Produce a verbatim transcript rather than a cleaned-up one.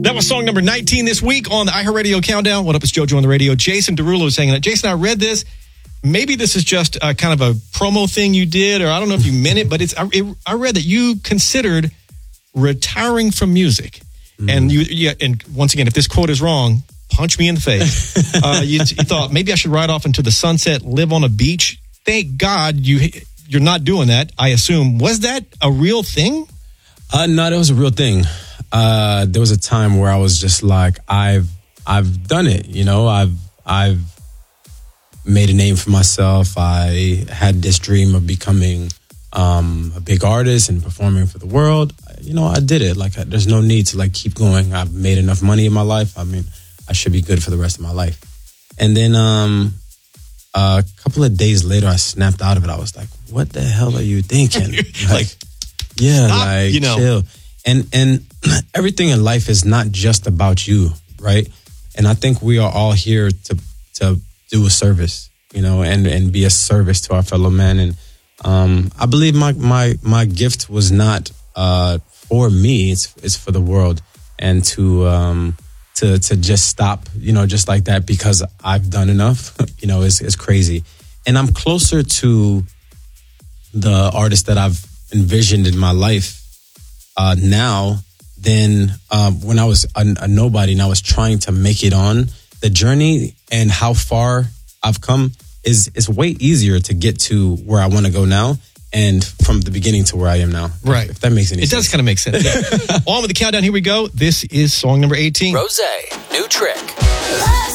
That was song number nineteen this week on the iHeartRadio Countdown. What up, it's JoJo on the radio. Jason Derulo is hanging out. Jason, I read this. Maybe this is just a, kind of a promo thing you did, or I don't know if you meant it, but it's. I, it, I read that you considered retiring from music. Mm. And you, yeah, and once again, if this quote is wrong, punch me in the face. uh, you, you thought maybe I should ride off into the sunset, live on a beach. Thank God you, you're not doing that, I assume. Was that a real thing? Uh, no, that was a real thing. Uh, there was a time where I was just like, I've, I've done it. You know, I've, I've made a name for myself. I had this dream of becoming um, a big artist and performing for the world. You know, I did it. Like, there's no need to like keep going. I've made enough money in my life. I mean, I should be good for the rest of my life. And then um, a couple of days later, I snapped out of it. I was like, what the hell are you thinking? like, yeah, stop, like, you know. chill. And and everything in life is not just about you, right? And I think we are all here to to do a service, you know, and, and be a service to our fellow man. And um, I believe my my my gift was not uh, for me; it's it's for the world, and to um, to to just stop, you know, just like that because I've done enough, you know, is is crazy. And I'm closer to the artist that I've envisioned in my life uh, now than um, when I was a, a nobody and I was trying to make it on. The journey and how far I've come is is way easier to get to where I want to go now, and from the beginning to where I am now. Right. If that makes any it sense. It does kind of make sense. Yeah. On with the countdown. Here we go. This is song number eighteen. Rosé, new trick.